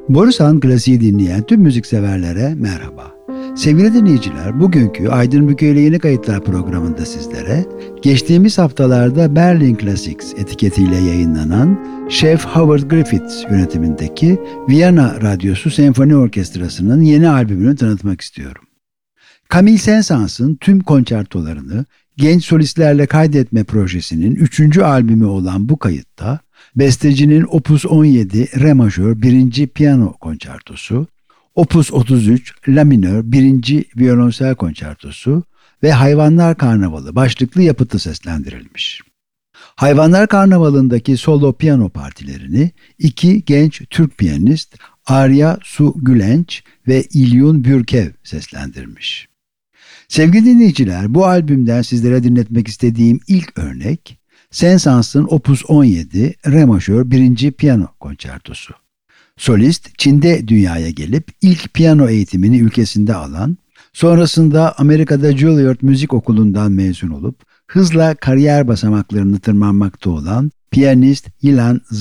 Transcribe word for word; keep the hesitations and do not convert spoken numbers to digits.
Borusan Klasiği dinleyen tüm müzikseverlere merhaba. Sevgili dinleyiciler, bugünkü Aydın Bükü Yeni Kayıtlar programında sizlere geçtiğimiz haftalarda Berlin Classics etiketiyle yayınlanan Chef Howard Griffiths yönetimindeki Viyana Radyosu Senfoni Orkestrası'nın yeni albümünü tanıtmak istiyorum. Camille Saint-Saëns'ın tüm konçertolarını genç solistlerle kaydetme projesinin üçüncü albümü olan bu kayıtta, bestecinin Opus on yedi Re majör birinci Piyano Konçertosu, Opus otuz üç La minör birinci Violonsel Konçertosu ve Hayvanlar Karnavalı başlıklı yapıtı seslendirilmiş. Hayvanlar Karnavalı'ndaki solo piyano partilerini iki genç Türk piyanist Arya Su Gülenç ve İlyun Bürkev seslendirmiş. Sevgili dinleyiciler, bu albümden sizlere dinletmek istediğim ilk örnek Saint-Saëns'ın Opus on yedi Re majör birinci Piyano Konçertosu. Solist Çin'de dünyaya gelip ilk piyano eğitimini ülkesinde alan, sonrasında Amerika'da Juilliard Müzik Okulu'ndan mezun olup hızla kariyer basamaklarını tırmanmakta olan piyanist Yilan